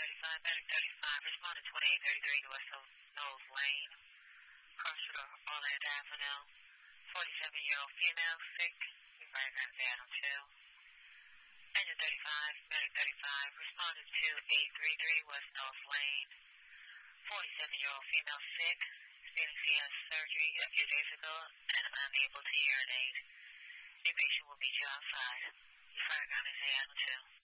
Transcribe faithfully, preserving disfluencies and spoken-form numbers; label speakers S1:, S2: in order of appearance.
S1: thirty-five, medic thirty-five, respond to twenty-eight thirty-three to West Knowles Lane, Crossroad Orlando Avenue, forty-seven-year-old female, sick, diagram is Adam two. Engine thirty-five, medic thirty-five, respond to two eight three three West Knowles Lane, forty-seven-year-old female, sick, stating she had surgery a few days ago and unable to urinate. The patient will meet you outside. Your diagram is Adam two.